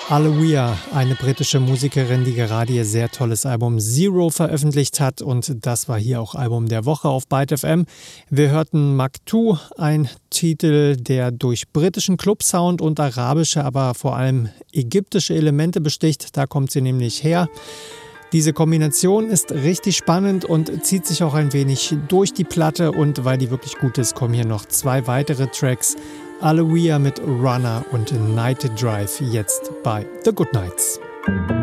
Aloia, eine britische Musikerin, die gerade ihr sehr tolles Album Zero veröffentlicht hat, und das war hier auch Album der Woche auf Byte FM. Wir hörten Maktu, ein Titel, der durch britischen Clubsound und arabische, aber vor allem ägyptische Elemente besticht. Da kommt sie nämlich her. Diese Kombination ist richtig spannend und zieht sich auch ein wenig durch die Platte, und weil die wirklich gut ist, kommen hier noch 2 weitere Tracks. Aloia mit Runner und Night Drive jetzt bei The Goodnights.